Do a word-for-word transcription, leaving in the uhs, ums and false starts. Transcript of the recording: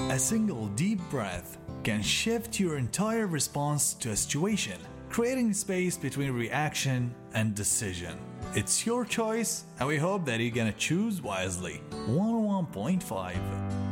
A single deep breath can shift your entire response to a situation, creating space between reaction and decision. It's your choice, and we hope that you're gonna choose wisely. one oh one point five